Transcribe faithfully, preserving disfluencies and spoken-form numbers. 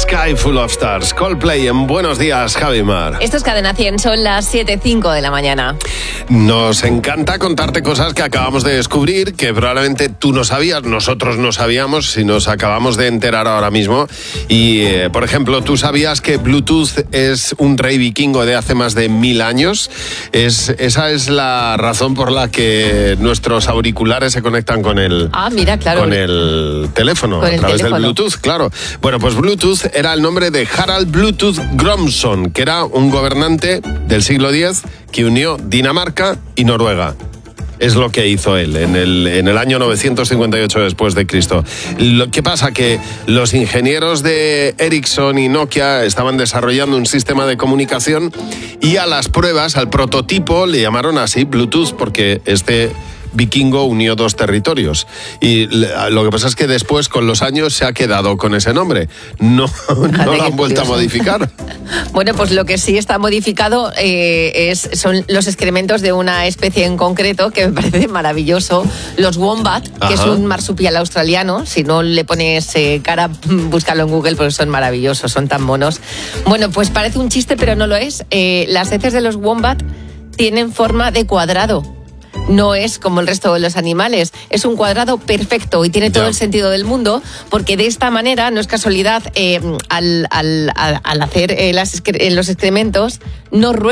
Sky Full of Stars. Coldplay en Buenos Días, Javi Mar. Esto es Cadena cien, son las siete cinco de la mañana. Nos encanta contarte cosas que acabamos de descubrir, que probablemente tú no sabías, nosotros no sabíamos, si nos acabamos de enterar ahora mismo. Y, eh, por ejemplo, ¿tú sabías que Bluetooth es un rey vikingo de hace más de mil años? Es, esa es la razón por la que nuestros auriculares se conectan con el, ah, mira, claro. con el teléfono, con el a través teléfono. del Bluetooth, claro. Bueno, pues Bluetooth era el nombre de Harald Bluetooth Gromson, que era un gobernante del siglo diez que unió Dinamarca y Noruega. Es lo que hizo él en el, en el año novecientos cincuenta y ocho después de Cristo. Lo que pasa que los ingenieros de Ericsson y Nokia estaban desarrollando un sistema de comunicación y a las pruebas, al prototipo, le llamaron así Bluetooth, porque este vikingo unió dos territorios. Y lo que pasa es que después, con los años, se ha quedado con ese nombre. No, no lo han vuelto a modificar. Bueno, pues lo que sí está modificado eh, es, son los excrementos de una especie en concreto que me parece maravilloso. Los wombat, Ajá. que es un marsupial australiano. Si no le pones eh, cara, búscalo en Google porque son maravillosos, son tan monos. Bueno, pues parece un chiste, pero no lo es. Eh, las heces de los wombat tienen forma de cuadrado. No es como el resto de los animales, es un cuadrado perfecto y tiene todo ya. el sentido del mundo, porque de esta manera, no es casualidad, eh, al, al, al hacer eh, las, los excrementos, no ruedan.